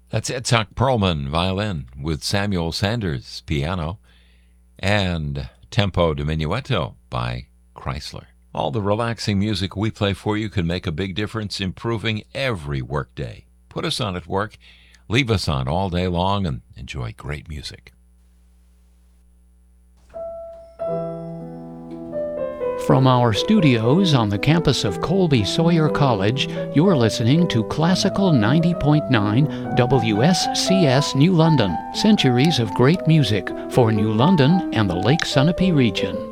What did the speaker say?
That's Itzhak Perlman, violin, with Samuel Sanders, piano, and Tempo Diminuendo by Chrysler. All the relaxing music we play for you can make a big difference, improving every workday. Put us on at work, leave us on all day long, and enjoy great music. From our studios on the campus of Colby Sawyer College, you're listening to Classical 90.9 WSCS New London. Centuries of great music for New London and the Lake Sunapee region.